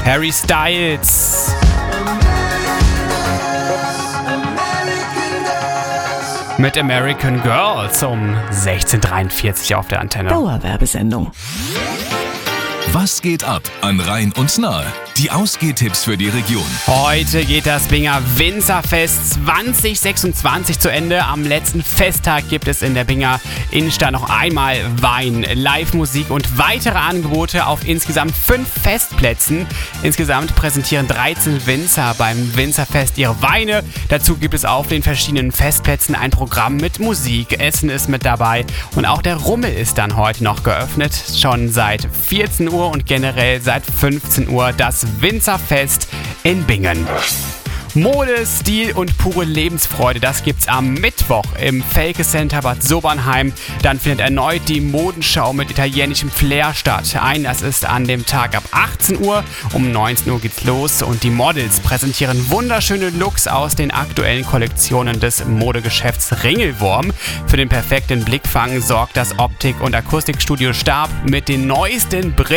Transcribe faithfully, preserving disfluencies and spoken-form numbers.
Harry Styles. Mit American Girls um sechzehn Uhr dreiundvierzig auf der Antenne. Dauerwerbesendung. Was geht ab an Rhein und Nahe? Die Ausgehtipps für die Region. Heute geht das Binger Winzerfest zwanzig sechsundzwanzig zu Ende. Am letzten Festtag gibt es in der Binger Innenstadt noch einmal Wein, Live-Musik und weitere Angebote auf insgesamt fünf Festplätzen. Insgesamt präsentieren dreizehn Winzer beim Winzerfest ihre Weine. Dazu gibt es auf den verschiedenen Festplätzen ein Programm mit Musik. Essen ist mit dabei und auch der Rummel ist dann heute noch geöffnet. Schon seit vierzehn Uhr und generell seit fünfzehn Uhr das Winzerfest in Bingen. Mode, Stil und pure Lebensfreude, das gibt's am Mittwoch im Felke Center Bad Sobernheim. Dann findet erneut die Modenschau mit italienischem Flair statt. Einlass ist an dem Tag ab achtzehn Uhr, um neunzehn Uhr geht's los und die Models präsentieren wunderschöne Looks aus den aktuellen Kollektionen des Modegeschäfts Ringelwurm. Für den perfekten Blickfang sorgt das Optik- und Akustikstudio Stab mit den neuesten Brillen